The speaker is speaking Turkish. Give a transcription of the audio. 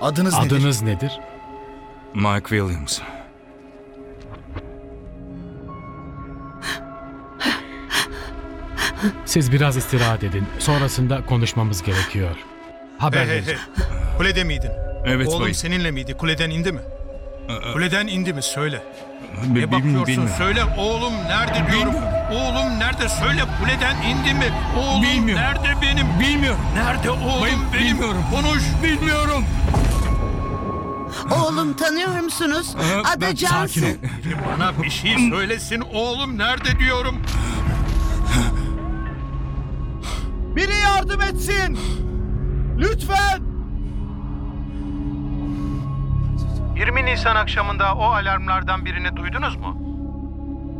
Adınız nedir? Adınız nedir? Mike Williams. Siz biraz istirahat edin. Sonrasında konuşmamız gerekiyor. Haber Hey. vereceğim. Kulede miydin? Evet Oğlum bayım. seninle miydi? Kuleden indi mi? Kuleden indi mi? Söyle. Ne Bilmiyorum. bakıyorsun? Söyle. Oğlum nerede diyorum. Oğlum nerede? Söyle. Kuleden indi mi? Oğlum Bilmiyorum. nerede benim? Bilmiyorum. Nerede oğlum Bayım, benim? bilmiyorum. Konuş. Bilmiyorum. Oğlum tanıyor musunuz? Adı Cansu. Sakin ol. Biri bana bir şey söylesin. Oğlum nerede diyorum. Biri yardım etsin! Lütfen! 20 Nisan akşamında o alarmlardan birini duydunuz mu?